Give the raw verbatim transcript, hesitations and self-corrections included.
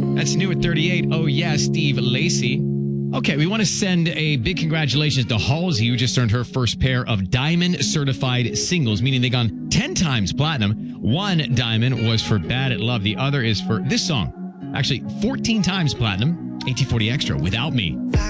That's new at thirty-eight. Oh, yeah, Steve Lacy. Okay, we want to send a big congratulations to Halsey, who just earned her first pair of diamond certified singles, meaning they've gone ten times platinum. One diamond was for Bad at Love. The other is for this song. Actually, fourteen times platinum, eighteen forty Extra, Without Me.